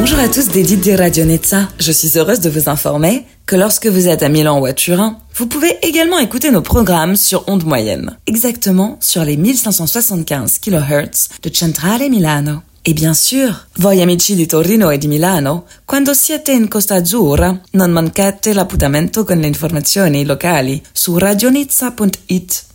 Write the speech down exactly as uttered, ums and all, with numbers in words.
Bonjour à tous des Dites de Radio Nizza. Je suis heureuse de vous informer que lorsque vous êtes à Milan ou à Turin, vous pouvez également écouter nos programmes sur ondes moyennes, exactement sur les mille cinq cent soixante-quinze kilohertz de Centrale Milano. E bien sûr, voi amici di Torino e di Milano, quando siete in Costa Azzurra, non mancate l'appuntamento con le informazioni locali su radionizza punto it.